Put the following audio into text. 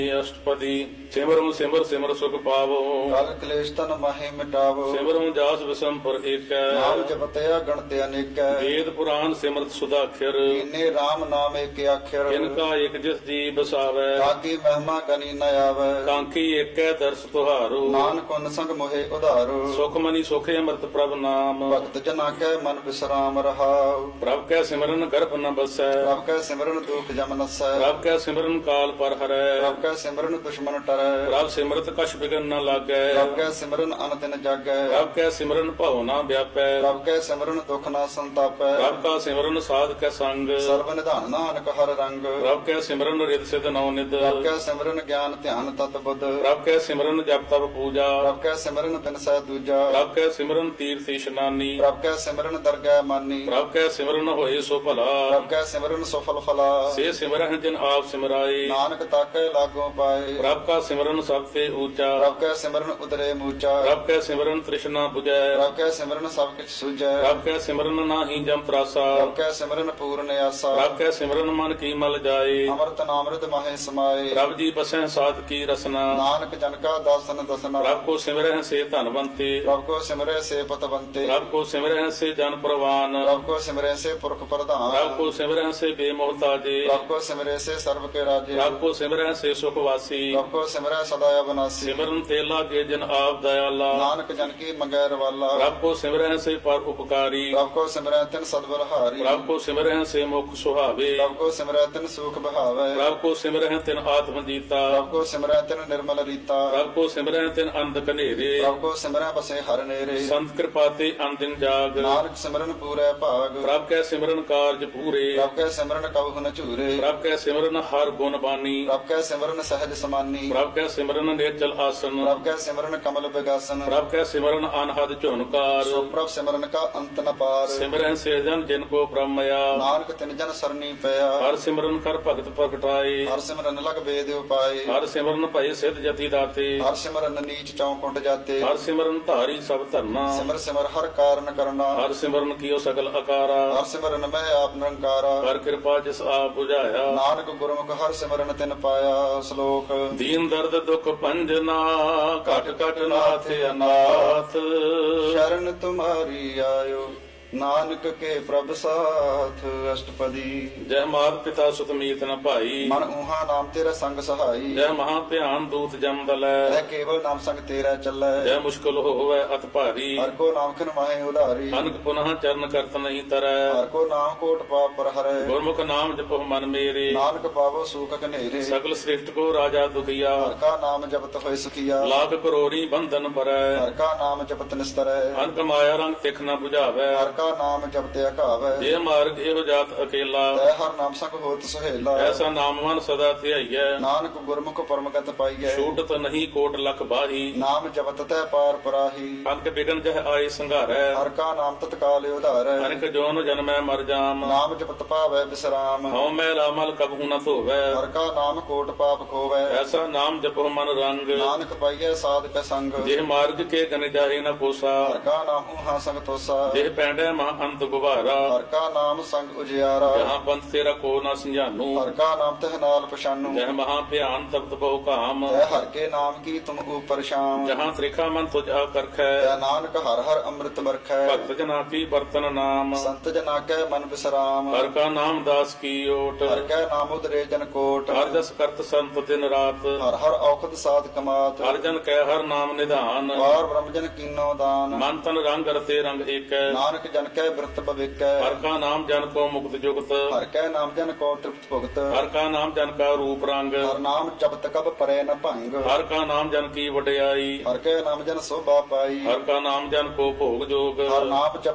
अष्टपदी सिमरु सिमर सिमर सुख पावो। कल क्लेश तन माहे मिटावो। सिमरु जास विषम पर एक नाम जपतया गणते अनेक। वेद पुराण सिमरत सुदाक्षर। इन्हें राम नाम एक अक्षर। इनका एक जिस जी बसावे। काकी महिमा कनी न आवे। कांखी एक दर्श तुहारो। नानक उन संग मोहे उधारो। सुख मनी सुखे अमृत प्रभ नाम। भक्त जना के मन विश्राम रहाव। प्रभ कै सिमरन गर्भ न बसै। प्रभ के सिमरन दुख जम नसै। प्रभ कै सिमरन काल पर हरै। प्रभ के सिमरन दुश्मन टरै। प्रभ सिमरत कछ बिघन न लागै। प्रभ के सिमरन अनदिन जागै। प्रभ कै सिमरन भव न व्यापै। प्रभ के सिमरन दुख न संतापै। प्रभ का सिमरन साध कै संग। सर्व निधान नानक हर रंग। प्रभ कै सिमरन रिद सिद्ध नौ निद। प्रभ के सिमरन ज्ञान ध्यान तत बुद्ध। प्रभ कै सिमरन जप तप पूजा। प्रभ के सिमरन बिनसै दूजा। प्रभ कै सिमरन तीर्थ इशनानी। प्रभ के सिमरन दरगह मानी। प्रभ कै सिमरन होए सो भला। प्रभ के सिमरन सफल फला। से सिमरन जिन आप सिमराए। नानक ताके लागो पाए। प्रभ का सिमरन सबसे ऊंचा। प्रभ के सिमरन उदरे मूचा। प्रभ कै सिमरन तृष्णा बुझै। प्रभ के सिमरन सब किछ सूझै। प्रभ कै सिमरन नाहि जम त्रासा। प्रभ के सिमरन पूर्ण आसा। प्रभ कै सिमरन मन की मल जाए। अमृत नामृत माहे समाए। प्रभ जी बसै साध की रसना। नानक जन का दासन दसना। प्रभ को सिमरह से धनवंते। प्रभ को सिमरे से पतवंते। प्रभ को सिमरह से जन प्रवान। प्रभ को सिमरे से पुरख प्रधान। प्रभ को सिमरह से बेमोहताजे। प्रभ को सिमरे से सर्व के राजे। प्रभ को सिमरह से सुखवासी। प्रभ को सिमरे सदा अविनाशी। सिमरन तेला के जन आप दयाला। नानक जन की मंगैर वाला। प्रभ को सिमरह से पर उपकारी। प्रभ को सिमरे तिन सद्बलहारी। प्रभ को सिमरह से मुख सुहावे। प्रभ को सिमरे तिन सुख बहावे। प्रभ को सिमरह तिन आत्म जीता। प्रभ को सिमरे तिन निर्मल रीता। प्रभ को सिमरह तिन अंध कनेरे। प्रभ को सिमरे बसे हर नेरे। संत कृपा ते अंदिन जाग। नानक सिमरन पूरे भाग। प्रभ कै सिमरन कारज पूरे। प्रभ के सिमरन कबहु न चूरे। प्रभ कै सिमरन हर गुण बानी। प्रभ के सिमरन सहज समानी। प्रभ कै सिमरन नेचल आसन। प्रभ के सिमरन कमल विगासन। प्रभ कै सिमरन अनहद झुनकार। सो प्रभ सिमरन का अंत न पार। सिमरन से जन जिनको ब्रह्मया। नानक तिन जन सरनी पया। हर सिमरन कर भगत प्रगटाए। हर सिमरन लग वेद उपाय। हर सिमरन भय सिद्ध जति दाते। हर सिमरन नीच चौकुंट जाते। हर सिमरन धारी सब धरना। सिमर सिमर हर कारण करना। हर सिमरन कियो सकल अकारा। हर सिमरन मैं आप निरंकारा। हर कृपा जिस आप बुझाया। नानक गुरमुख हर सिमरन तिन पाया। श्लोक दीन दर्द दुख भंजना कट कट नाथ अनाथ। शरण तुम्हारी आयो नानक के प्रभ साथ। अष्टपदी जय मात पिता सुत मीत न भाई। मन ऊहा नाम तेरा संग सहाई। जय महा ध्यान दूत जम दलै। है केवल नाम संग तेरा चलै। जय मुश्किल होवै अत भारी। हर को नाम खिन माहे उधारी। अनक पुनः चरण करत नहीं तरੈ। हर को नाम कोट पाप पर हरै। गुरमुख नाम जपो मन मेरे। नानक पावो सुख कनेरे। सकल श्रेष्ठ को राजा दुखिया। हर का नाम जपत होय सुखिया। लाख करोड़ी बंधन परै। हर का नाम जपत निस्तरै। अनक माया रंग तिख न बुझावै। हर का नाम जपते अकावै। ये मार्ग एहो जात अकेला। तै हर नाम संग होत सुहेला। ऐसा नाम मन सदा ध्याइयै। नानक गुरमुख परमगत पाइयै। छूटत नहीं कोट लख बाही। नाम जपत तै पार पराही। अनक बिगन जह आए संघारै। हर का नाम तत्काल उधारै। अनक जोन जन्मै मर जाम। नाम जपत पावै विश्राम। हਉ मैल अमल कबहू न धोवै। हर का नाम कोट पाप खोवै। ऐसा नाम जपो मन रंग। नानक पाइयै साध कै संग। जेह मार्ग के गन जाहे न कोसा। हर का नाम हा संग तोसा। जेह पैंडै महा अंत गुबारा। हर का नाम संग उजियारा। जहाँ पंथ तेरा को न समझानू। हर का नाम तह नाल पछानू। जह महा भयान तप्त बहु काम। तै हर के नाम की तुम ऊपर शाम। जहाँ त्रिखा मन तुझ आकरखै। तै नानक हर हर अमृत बरखै। भक्त जना की बर्तन नाम। संत जना कै मन विश्राम। हर का नाम दास की ओट। हर कै नाम उदरे जन कोट। हर जस करत संत दिन रात। हर हर औखद साध कमात। हर जन कै हर नाम निधान। पार ब्रह्म जन कीनो दान। मन तन रंग रते रंग एक। नानक जन कै व्रत भविक। हर का नाम जन को मुक्त जुगत। हर कै नाम जन को तृप्त भुगत। हर का नाम जन का रूप रंग। हर नाम जपत कब परै न भंग। हर का नाम जन की वਡਿਆਈ। हर कै नाम जन शोभा पाई। हर का नाम जन को भोग जोग। हर नाम जप